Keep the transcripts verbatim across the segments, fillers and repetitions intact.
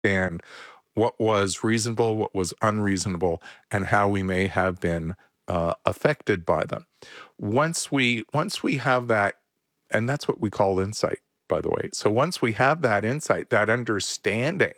understand what was reasonable, what was unreasonable, and how we may have been uh, affected by them. Once we once we have that, and that's what we call insight, by the way. So once we have that insight, that understanding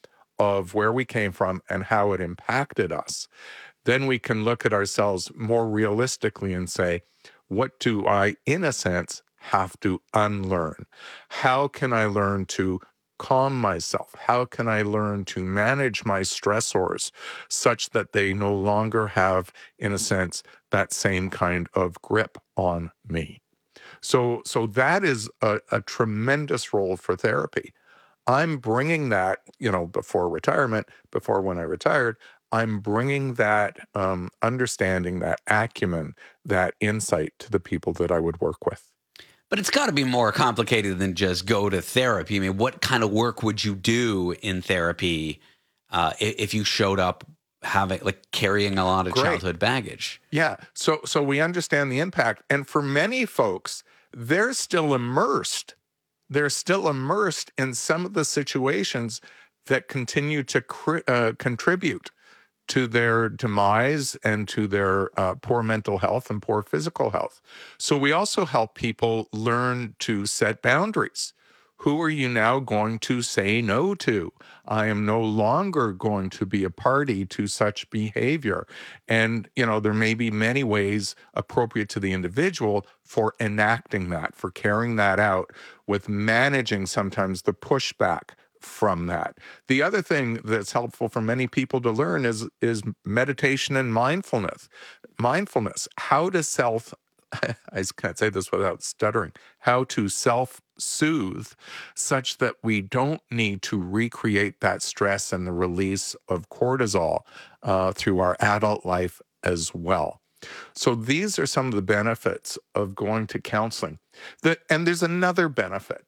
of where we came from and how it impacted us, then we can look at ourselves more realistically and say, what do I, in a sense, have to unlearn? How can I learn to calm myself? How can I learn to manage my stressors such that they no longer have, in a sense, that same kind of grip on me? So, so that is a, a tremendous role for therapy. I'm bringing that, you know, before retirement, before when I retired, I'm bringing that um, understanding, that acumen, that insight to the people that I would work with. But it's got to be more complicated than just go to therapy. I mean, what kind of work would you do in therapy uh, if you showed up having, like, carrying a lot of Great. childhood baggage? Yeah. So, so we understand the impact. And for many folks, they're still immersed. They're still immersed in some of the situations that continue to cr- uh, contribute to their demise and to their uh, poor mental health and poor physical health. So we also help people learn to set boundaries. Who are you now going to say no to? I am no longer going to be a party to such behavior. And, you know, there may be many ways appropriate to the individual for enacting that, for carrying that out, with managing sometimes the pushback from that. The other thing that's helpful for many people to learn is is meditation and mindfulness. Mindfulness, how to self I can't say this without stuttering, how to self-soothe such that we don't need to recreate that stress and the release of cortisol uh, through our adult life as well. So these are some of the benefits of going to counseling. The, and there's another benefit,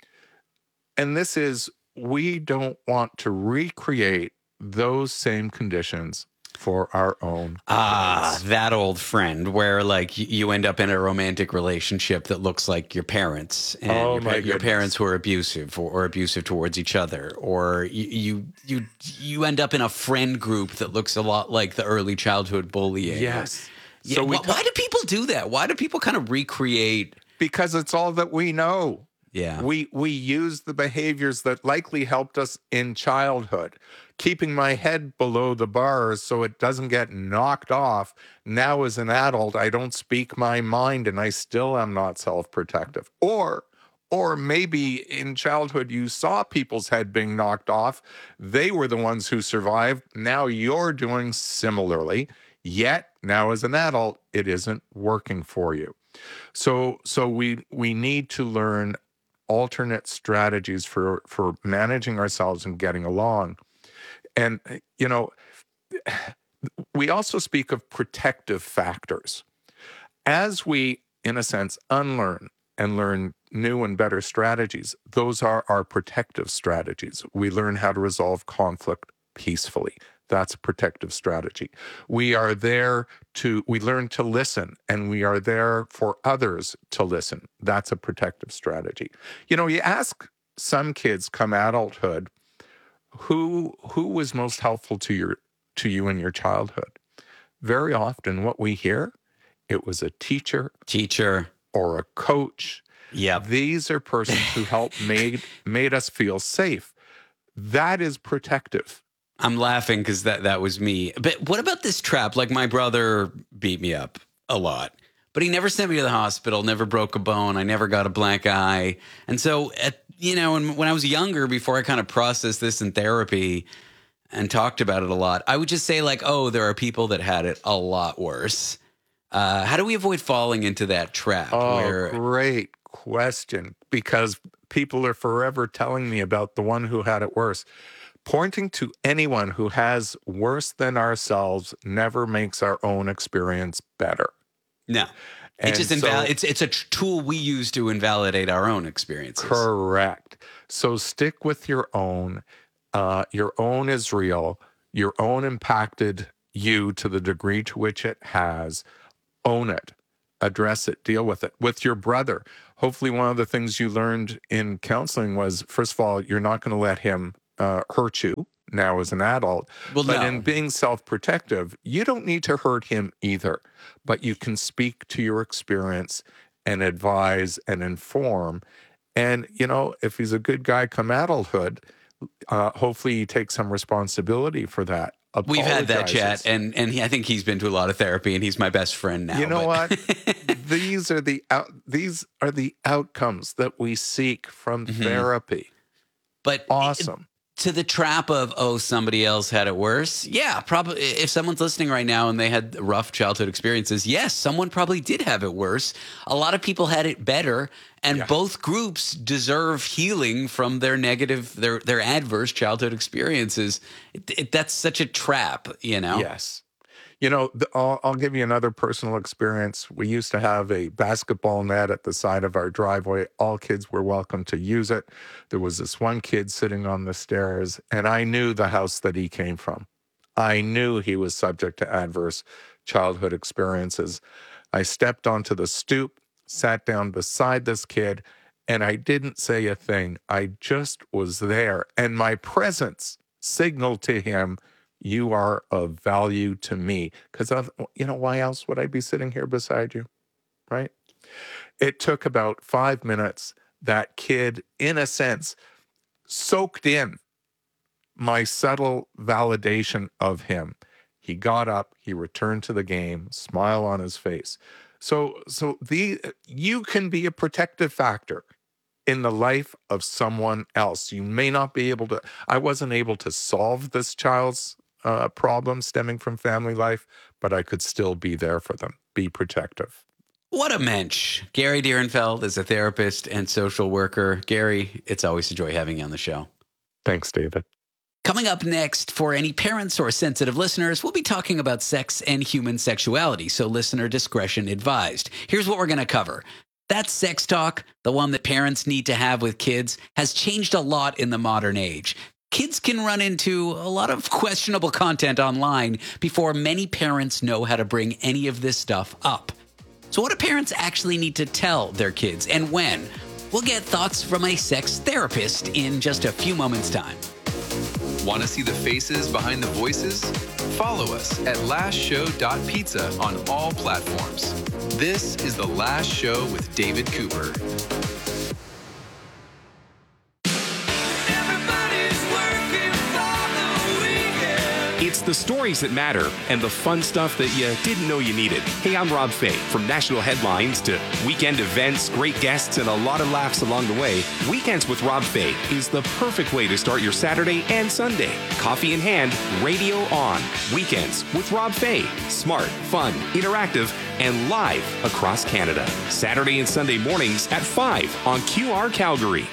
and this is we don't want to recreate those same conditions for our own Ah, kids. that old friend where, like, y- you end up in a romantic relationship that looks like your parents, and Oh, your, my pa- your goodness. parents who are abusive or, or abusive towards each other, or you, you you you end up in a friend group that looks a lot like the early childhood bullying. Yes. Yeah, So we wh- why ta- do people do that? Why do people kind of recreate? because it's all that we know. Yeah. We we use the behaviors that likely helped us in childhood. Keeping my head below the bars so it doesn't get knocked off. Now as an adult, I don't speak my mind and I still am not self-protective. Or or maybe in childhood you saw people's head being knocked off. They were the ones who survived. Now you're doing similarly. Yet now as an adult, it isn't working for you. So so we we need to learn alternate strategies for for managing ourselves and getting along. And you know, we also speak of protective factors. As we, in a sense, unlearn and learn new and better strategies, those are our protective strategies. We learn how to resolve conflict peacefully. That's a protective strategy. We are there to, we learn to listen, and we are there for others to listen. That's a protective strategy. You know, you ask some kids come adulthood, who who was most helpful to your to you in your childhood? Very often what we hear, it was a teacher Teacher. or a coach. Yep. These are persons who helped made made us feel safe. That is protective. I'm laughing because that, that was me. But what about this trap? Like, my brother beat me up a lot, but he never sent me to the hospital, never broke a bone. I never got a black eye. And so, at, you know, and when I was younger, before I kind of processed this in therapy and talked about it a lot, I would just say, like, oh, there are people that had it a lot worse. Uh, how do we avoid falling into that trap? Oh, where great question. Because people are forever telling me about the one who had it worse. Pointing to anyone who has worse than ourselves never makes our own experience better. No. And It just so, inval- it's it's a t- tool we use to invalidate our own experiences. correct. So stick with your own. Uh, your own is real. Your own impacted you to the degree to which it has. Own it. Address it. Deal with it. With your brother. Hopefully one of the things you learned in counseling was, first of all, you're not going to let him uh, hurt you now as an adult. Well, but no. in being self-protective, you don't need to hurt him either. But you can speak to your experience and advise and inform. And, you know, if he's a good guy come adulthood, uh, hopefully he takes some responsibility for that. We've had that Apologizes. chat, and and he, I think he's been to a lot of therapy, and he's my best friend now. You know but- what? These are the out, these are the outcomes that we seek from Mhm. therapy. But Awesome. to the trap of, oh, somebody else had it worse. Yeah, probably. If someone's listening right now and they had rough childhood experiences, yes, someone probably did have it worse. A lot of people had it better, and Yeah. both groups deserve healing from their negative, their their adverse childhood experiences. It, it, that's such a trap, you know? Yes. You know, the, I'll, I'll give you another personal experience. We used to have a basketball net at the side of our driveway. All kids were welcome to use it. There was this one kid sitting on the stairs, and I knew the house that he came from. I knew he was subject to adverse childhood experiences. I stepped onto the stoop, sat down beside this kid, and I didn't say a thing. I just was there, and my presence signaled to him, you are of value to me. Because, you know, why else would I be sitting here beside you? Right? It took about five minutes. That kid, in a sense, soaked in my subtle validation of him. He got up, he returned to the game, smile on his face. So, so the you can be a protective factor in the life of someone else. You may not be able to, I wasn't able to solve this child's uh, problem stemming from family life, but I could still be there for them, be protective. What a mensch. Gary Dierenfeld is a therapist and social worker. Gary, it's always a joy having you on the show. Thanks, David. Coming up next, for any parents or sensitive listeners, we'll be talking about sex and human sexuality, so listener discretion advised. Here's what we're going to cover. That sex talk, the one that parents need to have with kids, has changed a lot in the modern age. Kids can run into a lot of questionable content online before many parents know how to bring any of this stuff up. So what do parents actually need to tell their kids, and when? We'll get thoughts from a sex therapist in just a few moments' time. Want to see the faces behind the voices? Follow us at last show dot pizza on all platforms. This is The Last Show with David Cooper. It's the stories that matter and the fun stuff that you didn't know you needed. Hey, I'm Rob Fay. From national headlines to weekend events, great guests, and a lot of laughs along the way, Weekends with Rob Fay is the perfect way to start your Saturday and Sunday. Coffee in hand, radio on. Weekends with Rob Fay. Smart, fun, interactive, and live across Canada. Saturday and Sunday mornings at five on Q R Calgary.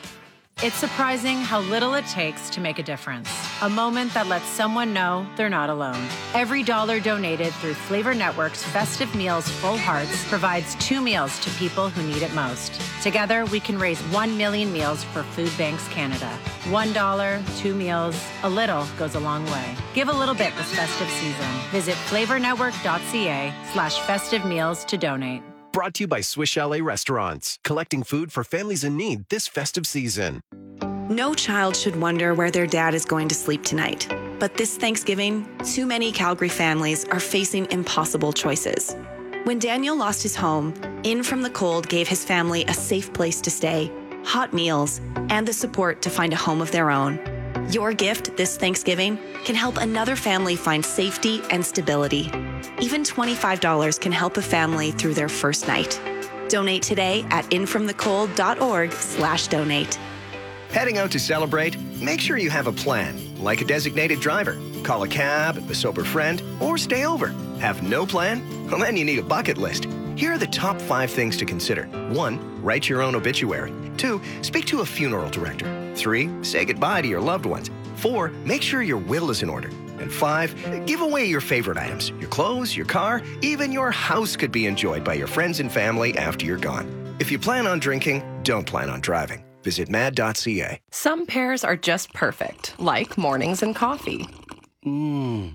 It's surprising how little it takes to make a difference. A moment that lets someone know they're not alone. Every dollar donated through Flavor Network's Festive Meals Full Hearts provides two meals to people who need it most. Together, we can raise one million meals for Food Banks Canada. One dollar, two meals, a little goes a long way. Give a little bit this festive season. Visit flavornetwork.ca slash festive meals to donate. Brought to you by Swiss Chalet Restaurants, collecting food for families in need this festive season. No child should wonder where their dad is going to sleep tonight. But this Thanksgiving, too many Calgary families are facing impossible choices. When Daniel lost his home, In From the Cold gave his family a safe place to stay, hot meals, and the support to find a home of their own. Your gift this Thanksgiving can help another family find safety and stability. Even twenty-five dollars can help a family through their first night. Donate today at infromthecold.org slash donate. Heading out to celebrate? Make sure you have a plan, like a designated driver. Call a cab, a sober friend, or stay over. Have no plan? Well, then you need a bucket list. Here are the top five things to consider. One, write your own obituary. Two, speak to a funeral director. Three, say goodbye to your loved ones. Four, make sure your will is in order. And five, give away your favorite items. Your clothes, your car, even your house could be enjoyed by your friends and family after you're gone. If you plan on drinking, don't plan on driving. Visit mad dot c a. Some pairs are just perfect, like mornings and coffee. Mmm.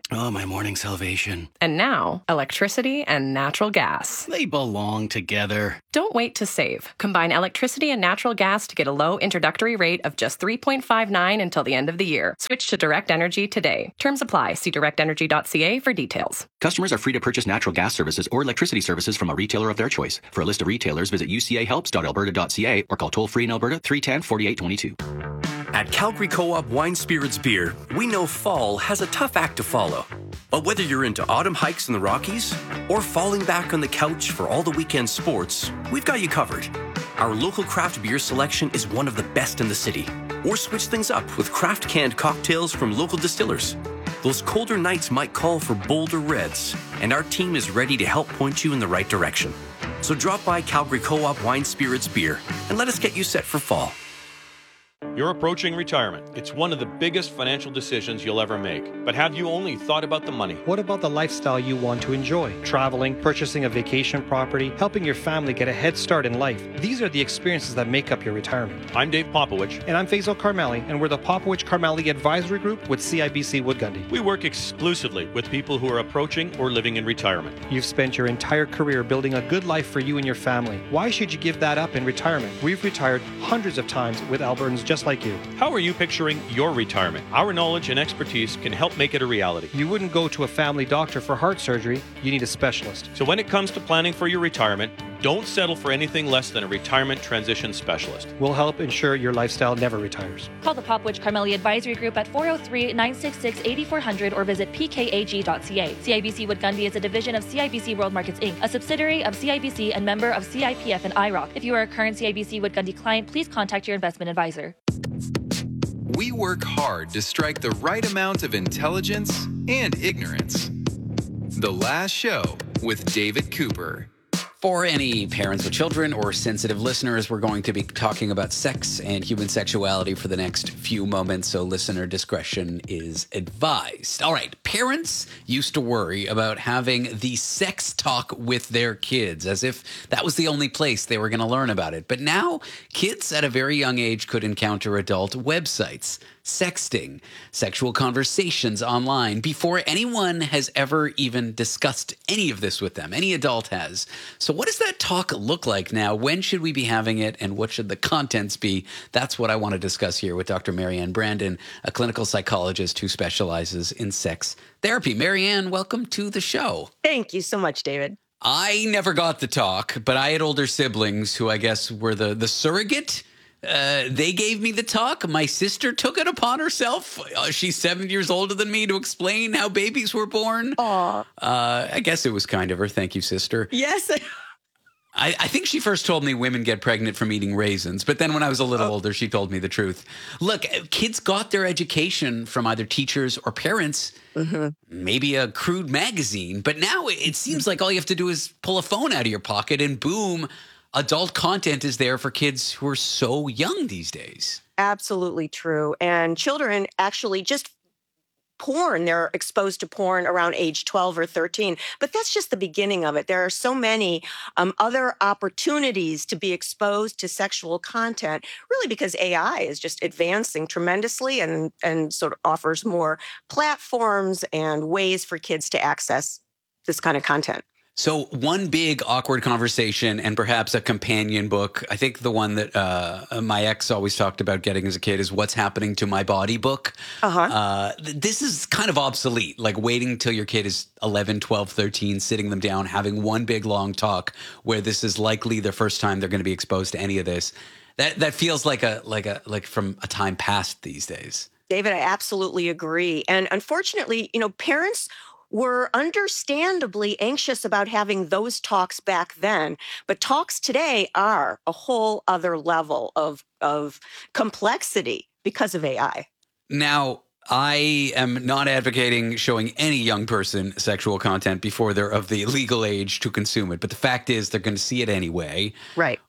Oh, my morning salvation. And now, electricity and natural gas. They belong together. Don't wait to save. Combine electricity and natural gas to get a low introductory rate of just three point five nine until the end of the year. Switch to Direct Energy today. Terms apply. See direct energy dot c a for details. Customers are free to purchase natural gas services or electricity services from a retailer of their choice. For a list of retailers, visit u c a helps dot alberta dot c a or call toll-free in Alberta three one zero, four eight two two. At Calgary Co-op Wine Spirits Beer, we know fall has a tough act to follow. But whether you're into autumn hikes in the Rockies or falling back on the couch for all the weekend sports, we've got you covered. Our local craft beer selection is one of the best in the city. Or switch things up with craft canned cocktails from local distillers. Those colder nights might call for bolder reds, and our team is ready to help point you in the right direction. So drop by Calgary Co-op Wine Spirits Beer and let us get you set for fall. You're approaching retirement. It's one of the biggest financial decisions you'll ever make. But have you only thought about the money? What about the lifestyle you want to enjoy? Traveling, purchasing a vacation property, helping your family get a head start in life. These are the experiences that make up your retirement. I'm Dave Popowich. And I'm Faisal Karmali, and we're the Popowich Karmali Advisory Group with C I B C Wood Gundy. We work exclusively with people who are approaching or living in retirement. You've spent your entire career building a good life for you and your family. Why should you give that up in retirement? We've retired hundreds of times with Albertans just like you. How are you picturing your retirement? Our knowledge and expertise can help make it a reality. You wouldn't go to a family doctor for heart surgery. You need a specialist. So when it comes to planning for your retirement, don't settle for anything less than a retirement transition specialist. We'll help ensure your lifestyle never retires. Call the Popowich Karmali Advisory Group at four oh three, nine six six, eight four zero zero or visit p k a g dot c a. C I B C Wood Gundy is a division of C I B C World Markets Incorporated, a subsidiary of C I B C and member of C I P F and I R O C. If you are a current C I B C Wood Gundy client, please contact your investment advisor. We work hard to strike the right amount of intelligence and ignorance. The Last Show with David Cooper. For any parents with children or sensitive listeners, we're going to be talking about sex and human sexuality for the next few moments, so listener discretion is advised. All right, parents used to worry about having the sex talk with their kids, as if that was the only place they were going to learn about it. But now, kids at a very young age could encounter adult websites, sexting, sexual conversations online before anyone has ever even discussed any of this with them. Any adult has. So what does that talk look like now? When should we be having it, and what should the contents be? That's what I want to discuss here with Doctor Marianne Brandon, a clinical psychologist who specializes in sex therapy. Marianne, welcome to the show. Thank you so much, David. I never got the talk, but I had older siblings who I guess were the, the surrogate. Uh, they gave me the talk. My sister took it upon herself. Uh, she's seven years older than me to explain how babies were born. Aw. Uh, I guess it was kind of her. Thank you, sister. Yes. I, I think she first told me women get pregnant from eating raisins, but then when I was a little oh. older, she told me the truth. Look, kids got their education from either teachers or parents, mm-hmm. maybe a crude magazine, but now it seems like all you have to do is pull a phone out of your pocket and boom, adult content is there for kids who are so young these days. Absolutely true. And children actually just porn, they're exposed to porn around age twelve or thirteen. But that's just the beginning of it. There are so many um, other opportunities to be exposed to sexual content, really because A I is just advancing tremendously and, and sort of offers more platforms and ways for kids to access this kind of content. So one big awkward conversation and perhaps a companion book. I think the one that uh, my ex always talked about getting as a kid is What's Happening to My Body book. Uh-huh. Uh, th- this is kind of obsolete, like waiting till your kid is eleven, twelve, thirteen, sitting them down, having one big long talk where this is likely the first time they're going to be exposed to any of this. That that feels like a like a like from a time past these days. David, I absolutely agree. And unfortunately, you know, parents were understandably anxious about having those talks back then. But talks today are a whole other level of, of complexity because of A I. Now, I am not advocating showing any young person sexual content before they're of the legal age to consume it. But the fact is they're going to see it anyway. Right.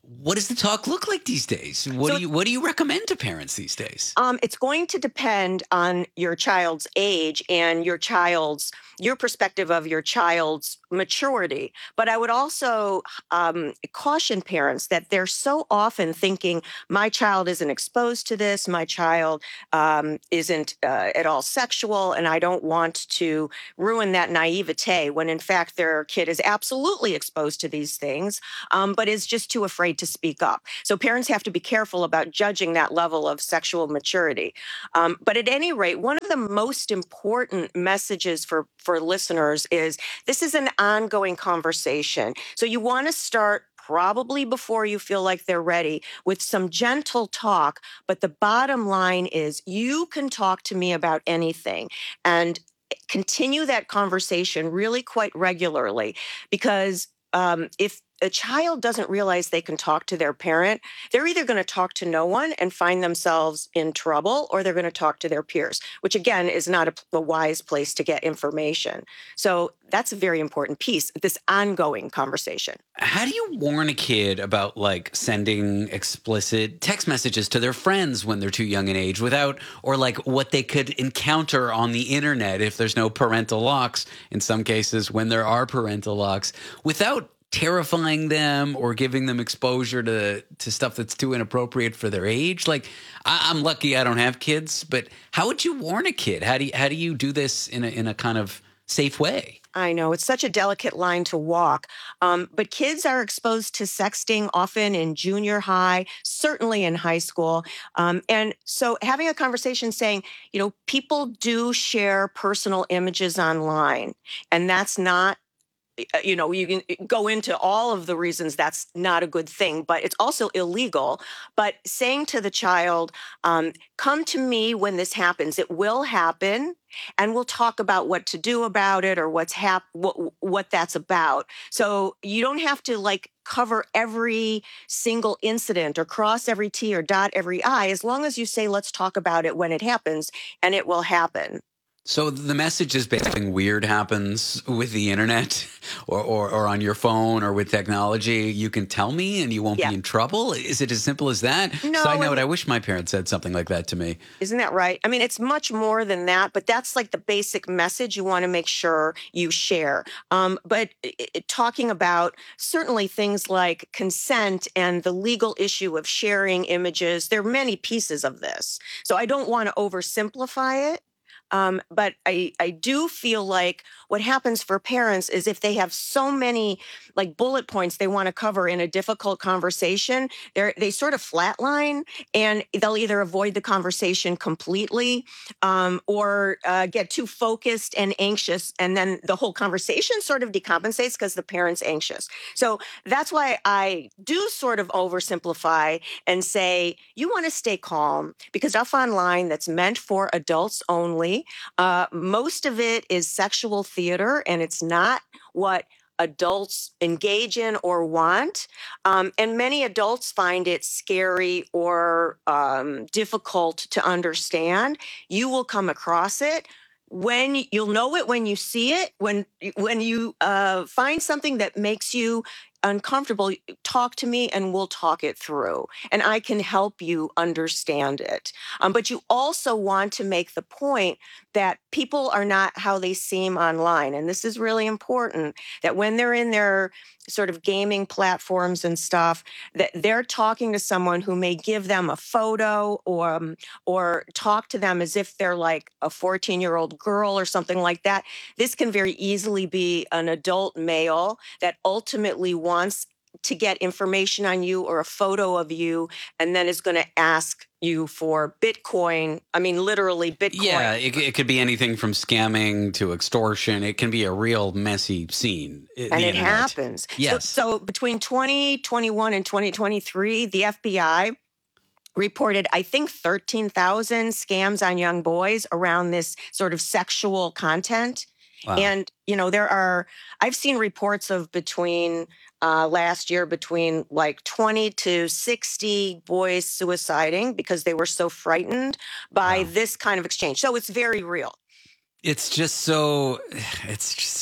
what does the talk look like these days? What So- do you what do you recommend to parents these days? Um, it's going to depend on your child's age and your child's your perspective of your child's maturity. But I would also um, caution parents that they're so often thinking, my child isn't exposed to this, my child um, isn't uh, at all sexual, and I don't want to ruin that naivete when in fact their kid is absolutely exposed to these things, um, but is just too afraid to speak up. So parents have to be careful about judging that level of sexual maturity. Um, but at any rate, one of the most important messages for, for listeners is this is an ongoing conversation. So you want to start probably before you feel like they're ready with some gentle talk. But the bottom line is you can talk to me about anything and continue that conversation really quite regularly, because um, if a child doesn't realize they can talk to their parent, they're either going to talk to no one and find themselves in trouble, or they're going to talk to their peers, which again is not a, a wise place to get information. So that's a very important piece, this ongoing conversation. How do you warn a kid about like sending explicit text messages to their friends when they're too young in age without, or like what they could encounter on the internet if there's no parental locks, in some cases when there are parental locks, without terrifying them or giving them exposure to to stuff that's too inappropriate for their age? Like, I, I'm lucky I don't have kids, but how would you warn a kid? How do you, how do you do this in a in a kind of safe way? I know it's such a delicate line to walk, um, but kids are exposed to sexting often in junior high, certainly in high school. Um, and so having a conversation saying, you know, people do share personal images online, and that's not, you know, you can go into all of the reasons that's not a good thing, but it's also illegal. But saying to the child, um, come to me when this happens, it will happen, and we'll talk about what to do about it or what's hap- what, what that's about. So you don't have to like cover every single incident or cross every T or dot every I, as long as you say, let's talk about it when it happens, and it will happen. So the message is basically weird happens with the internet or, or, or on your phone or with technology. You can tell me and you won't Yeah. be in trouble. Is it as simple as that? No, Side note, and- I wish my parents said something like that to me. Isn't that right? I mean, it's much more than that, but that's like the basic message you want to make sure you share. Um, but it, it- talking about certainly things like consent and the legal issue of sharing images, there are many pieces of this. So I don't want to oversimplify it. Um, but I, I do feel like what happens for parents is if they have so many like bullet points they want to cover in a difficult conversation, they they sort of flatline, and they'll either avoid the conversation completely um, or uh, get too focused and anxious. And then the whole conversation sort of decompensates because the parent's anxious. So that's why I do sort of oversimplify and say, you want to stay calm, because stuff online that's meant for adults only. Uh, most of it is sexual theater, and it's not what adults engage in or want. Um, and many adults find it scary or um, difficult to understand. You will come across it. When you'll know it when you see it, when when you uh, find something that makes you uncomfortable, talk to me and we'll talk it through, and I can help you understand it. Um, but you also want to make the point that people are not how they seem online. And this is really important, that when they're in their sort of gaming platforms and stuff, that they're talking to someone who may give them a photo or, um, or talk to them as if they're like a fourteen-year-old girl or something like that. This can very easily be an adult male that ultimately wants to get information on you or a photo of you, and then is going to ask you for Bitcoin. I mean, literally Bitcoin. Yeah, it, it could be anything from scamming to extortion. It can be a real messy scene. i- And the it internet. happens. Yes. So, so between twenty twenty-one and twenty twenty-three, the F B I reported, I think, thirteen thousand scams on young boys around this sort of sexual content. Wow. And, you know, there are, I've seen reports of between uh, last year, between like twenty to sixty boys suiciding because they were so frightened by this kind of exchange. So it's very real. It's just so, it's just,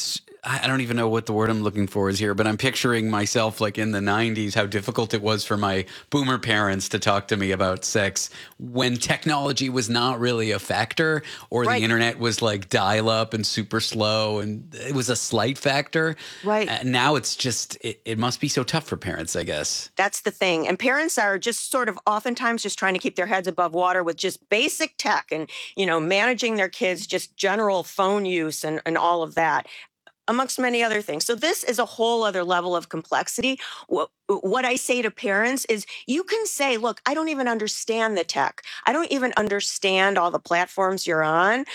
I don't even know what the word I'm looking for is here, but I'm picturing myself like in the nineties, how difficult it was for my boomer parents to talk to me about sex when technology was not really a factor, or Right. the internet was like dial up and super slow and it was a slight factor. Right. Uh, now it's just, it, it must be so tough for parents, I guess. That's the thing. And parents are just sort of oftentimes just trying to keep their heads above water with just basic tech and, you know, managing their kids, just general phone use and, and all of that, amongst many other things. So this is a whole other level of complexity. What, what I say to parents is you can say, look, I don't even understand the tech. I don't even understand all the platforms you're on,